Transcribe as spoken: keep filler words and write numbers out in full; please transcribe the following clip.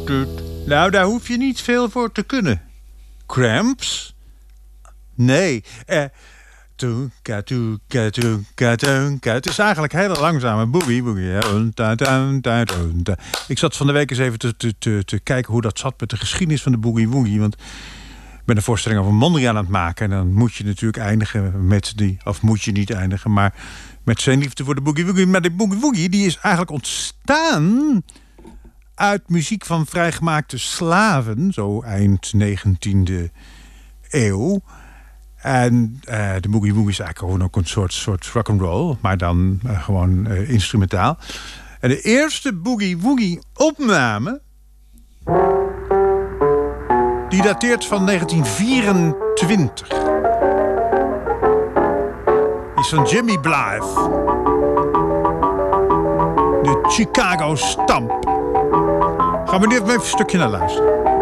Nou, daar hoef je niet veel voor te kunnen. Cramps? Nee. Eh... Het is eigenlijk een hele langzame boogie boogie. Ik zat van de week eens even te, te, te, te kijken hoe dat zat met de geschiedenis van de boogie woogie. Want ik ben een voorstelling over Mondriaan aan het maken. En dan moet je natuurlijk eindigen met die... Of moet je niet eindigen, maar met zijn liefde voor de boogie woogie. Maar de boogie woogie die is eigenlijk ontstaan uit muziek van vrijgemaakte slaven. Zo eind negentiende eeuw. En uh, de boogie woogie is eigenlijk gewoon ook een soort, soort rock'n'roll, maar dan uh, gewoon uh, instrumentaal. En de eerste boogie woogie opname, die dateert van negentien vierentwintig. Die is van Jimmy Blythe. De Chicago Stomp. Gaan we nu even een stukje naar luisteren.